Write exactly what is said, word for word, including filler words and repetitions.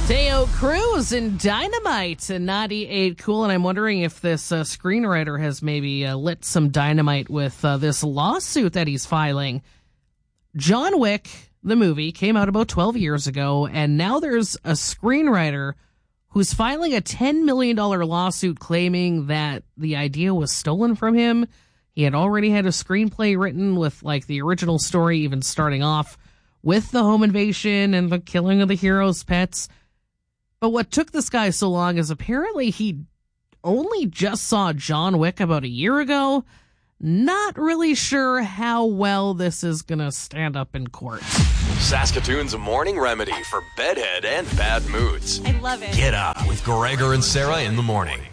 Mateo Cruz in Dynamite and ninety-eight Cool, and I'm wondering if this uh, screenwriter has maybe uh, lit some dynamite with uh, this lawsuit that he's filing. John Wick, the movie, came out about twelve years ago, and now there's a screenwriter who's filing a ten million dollars lawsuit claiming that the idea was stolen from him. He had already had a screenplay written with, like, the original story even starting off with the home invasion and the killing of the hero's pets. But what took this guy so long is apparently he only just saw John Wick about a year ago. Not really sure how well this is going to stand up in court. Saskatoon's morning remedy for bedhead and bad moods. I love it. Get up with Gregor and Sarah in the morning.